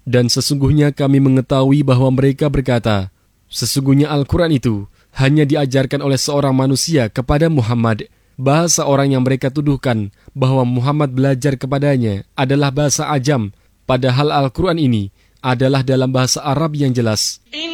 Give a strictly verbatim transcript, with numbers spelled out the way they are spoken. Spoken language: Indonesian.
Dan sesungguhnya kami mengetahui bahwa mereka berkata, sesungguhnya Al-Quran itu hanya diajarkan oleh seorang manusia kepada Muhammad. Bahasa orang yang mereka tuduhkan bahwa Muhammad belajar kepadanya adalah bahasa ajam, padahal Al-Quran ini adalah dalam bahasa Arab yang jelas.